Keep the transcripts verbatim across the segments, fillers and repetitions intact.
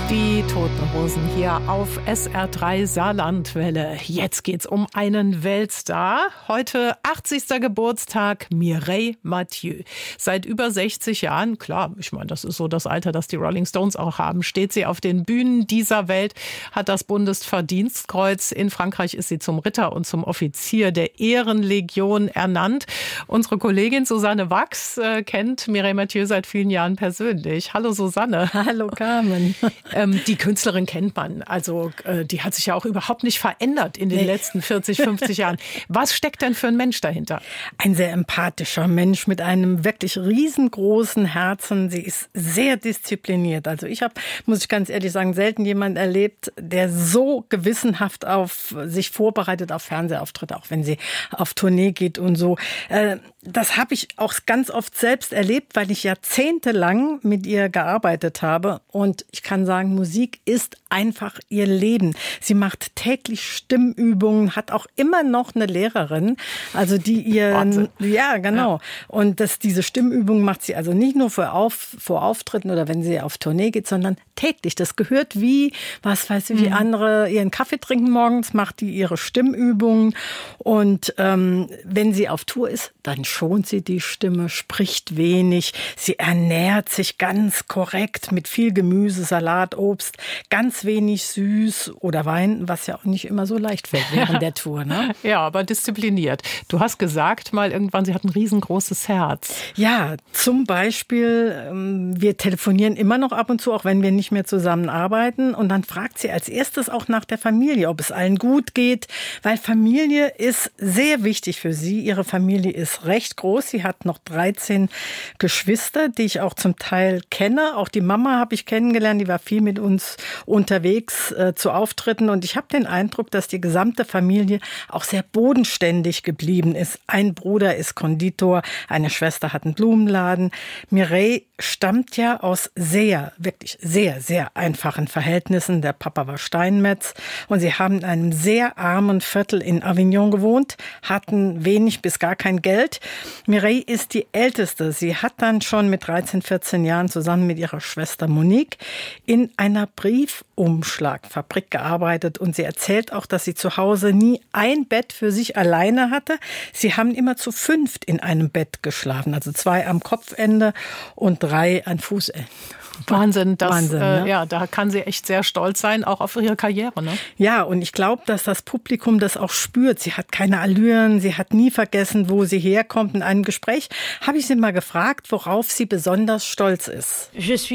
Die Toten Hosen hier auf S R drei Saarlandwelle. Jetzt geht's um einen Weltstar. Heute achtzigster Geburtstag, Mireille Mathieu. Seit über sechzig Jahren, klar, ich meine, das ist so das Alter, das die Rolling Stones auch haben, steht sie auf den Bühnen dieser Welt, hat das Bundesverdienstkreuz. In Frankreich ist sie zum Ritter und zum Offizier der Ehrenlegion ernannt. Unsere Kollegin Susanne Wachs äh, kennt Mireille Mathieu seit vielen Jahren persönlich. Hallo Susanne. Hallo Carmen. Ähm, die Künstlerin kennt man. Also äh, die hat sich ja auch überhaupt nicht verändert in den nee. letzten vierzig, fünfzig Jahren. Was steckt denn für ein Mensch dahinter? Ein sehr empathischer Mensch mit einem wirklich riesengroßen Herzen. Sie ist sehr diszipliniert. Also ich habe, muss ich ganz ehrlich sagen, selten jemanden erlebt, der so gewissenhaft auf sich vorbereitet auf Fernsehauftritte, auch wenn sie auf Tournee geht und so. Äh, das habe ich auch ganz oft selbst erlebt, weil ich jahrzehntelang mit ihr gearbeitet habe. Und ich kann sagen, Musik ist einfach ihr Leben. Sie macht täglich Stimmübungen, hat auch immer noch eine Lehrerin, also die ihr, Wahnsinn. ja genau. Ja. Und das, diese Stimmübungen macht sie also nicht nur vor, Auf, vor Auftritten oder wenn sie auf Tournee geht, sondern täglich. Das gehört wie, was weiß ich, wie mhm. andere ihren Kaffee trinken morgens, macht die ihre Stimmübungen. Und ähm, wenn sie auf Tour ist, dann schont sie die Stimme, spricht wenig. Sie ernährt sich ganz korrekt mit viel Gemüse, Salat, Obst, ganz wenig süß oder Wein, was ja auch nicht immer so leicht fällt während ja. der Tour. Ne? Ja, aber diszipliniert. Du hast gesagt mal irgendwann, sie hat ein riesengroßes Herz. Ja, zum Beispiel, wir telefonieren immer noch ab und zu, auch wenn wir nicht mehr zusammenarbeiten. Und dann fragt sie als erstes auch nach der Familie, ob es allen gut geht, weil Familie ist sehr wichtig für sie. Ihre Familie ist recht groß. Sie hat noch dreizehn Geschwister, die ich auch zum Teil kenne. Auch die Mama habe ich kennengelernt, die war viel mit uns unterwegs äh, zu Auftritten. Und ich habe den Eindruck, dass die gesamte Familie auch sehr bodenständig geblieben ist. Ein Bruder ist Konditor, eine Schwester hat einen Blumenladen. Mireille stammt ja aus sehr, wirklich sehr, sehr einfachen Verhältnissen. Der Papa war Steinmetz und sie haben in einem sehr armen Viertel in Avignon gewohnt, hatten wenig bis gar kein Geld. Mireille ist die Älteste. Sie hat dann schon mit dreizehn, vierzehn Jahren zusammen mit ihrer Schwester Monique in einer Briefumschlagfabrik gearbeitet und sie erzählt auch, dass sie zu Hause nie ein Bett für sich alleine hatte. Sie haben immer zu fünft in einem Bett geschlafen, also zwei am Kopfende und drei an Fußenden. Wahnsinn, das, Wahnsinn, äh, ne? ja, da kann sie echt sehr stolz sein, auch auf ihre Karriere. Ne? Ja, und ich glaube, dass das Publikum das auch spürt. Sie hat keine Allüren, sie hat nie vergessen, wo sie herkommt. In einem Gespräch habe ich sie mal gefragt, worauf sie besonders stolz ist. Ich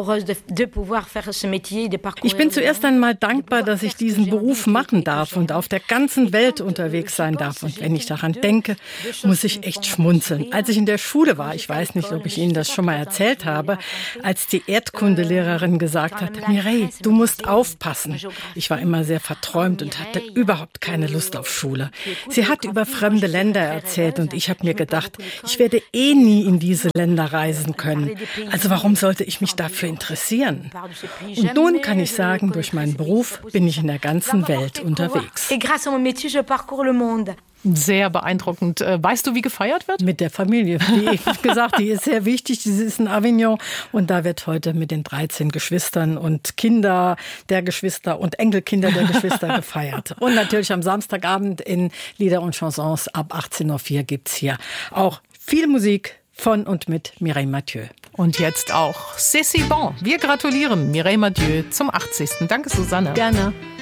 bin zuerst einmal dankbar, dass ich diesen Beruf machen darf und auf der ganzen Welt unterwegs sein darf. Und wenn ich daran denke, muss ich echt schmunzeln. Als ich in der Schule war, ich weiß nicht, ob ich Ihnen das schon mal erzählt habe, als die Erdkundelehrerin gesagt hat, Mireille, du musst aufpassen. Ich war immer sehr verträumt und hatte überhaupt keine Lust auf Schule. Sie hat über fremde Länder erzählt und ich habe mir gedacht, ich werde eh nie in diese Länder reisen können. Also warum sollte ich mich dafür interessieren? Und nun kann ich sagen, durch meinen Beruf bin ich in der ganzen Welt unterwegs. Sehr beeindruckend. Weißt du, wie gefeiert wird? Mit der Familie. Wie gesagt, die ist sehr wichtig. Sie ist in Avignon und da wird heute mit den dreizehn Geschwistern und Kinder der Geschwister und Enkelkinder der Geschwister gefeiert. Und natürlich am Samstagabend in Lieder und Chansons ab achtzehn Uhr vier gibt's hier auch viel Musik von und mit Mireille Mathieu. Und jetzt auch C'est si bon. Wir gratulieren Mireille Mathieu zum achtzigsten Danke, Susanne. Gerne.